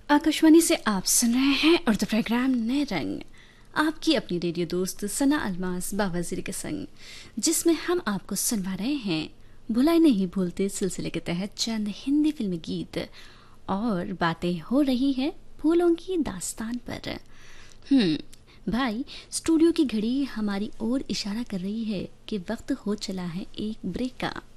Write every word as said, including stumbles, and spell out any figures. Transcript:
आकाशवाणी से आप सुन रहे हैं उर्दू प्रोग्राम नए रंग, आपकी अपनी रेडियो दोस्त सना अलमास बावाजीर के संग, जिसमें हम आपको सुनवा रहे हैं भुलाए नहीं भूलते सिलसिले के तहत चंद हिंदी फिल्मी गीत। और बातें हो रही है फूलों की दास्तान पर। हम्म भाई, स्टूडियो की घड़ी हमारी ओर इशारा कर रही है कि वक्त हो चला है एक ब्रेक का।